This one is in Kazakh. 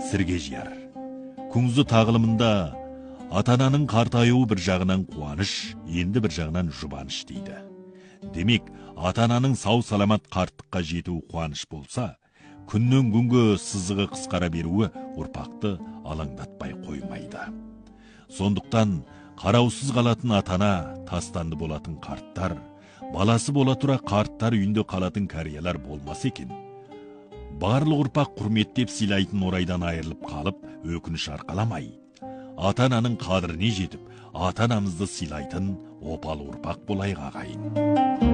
сірге жияр. Күңзі тағылымында ата-ананың қартаюы бір жағынан қуаныш, енді бір жағынан жұбаныш дейді. Демек, ата-ананың сау саламат қарттыққа жетуі қуаныш болса, күннен күнге сызығы қысқара беруі ұрпақты алаңдатпай қоймайды. Сондықтан қараусыз қалатын ата-ана, тастанды болатын қарттар, баласы бола тұра қарттар үйінде қалатын кәриялар болмас екен. Барлық ұрпақ құрметтеп сыйлайтын орайдан айырылып қалып, өкініш арқаламай, ата-ананың қадіріне жетіп, ата-анамызды сыйлайтын опалы ұрпақ болайық ағайын.